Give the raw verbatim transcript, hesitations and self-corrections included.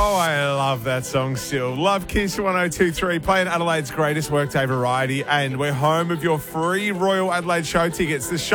Oh, I love that song still. Love Kiss one oh two three, playing Adelaide's greatest workday variety, and we're home of your free Royal Adelaide show tickets. The show